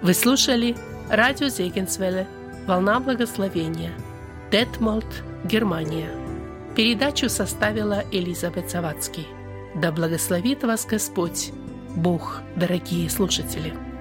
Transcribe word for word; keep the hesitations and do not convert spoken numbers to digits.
Вы слушали радио Зегенсвелле «Волна благословения», Детмольд, Германия. Передачу составила Элизабет Завадский. Да благословит вас Господь, Бог, дорогие слушатели!